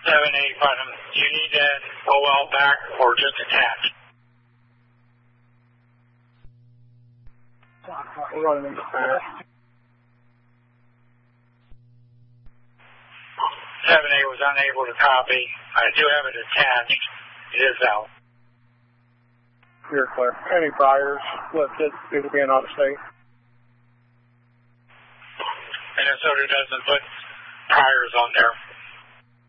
785. Do you need that OL back or just attached? We're running into fire. 7A was unable to copy. I do have it attached. It is out. You're clear. Any priors listed due to being out of state? Minnesota doesn't put priors on there.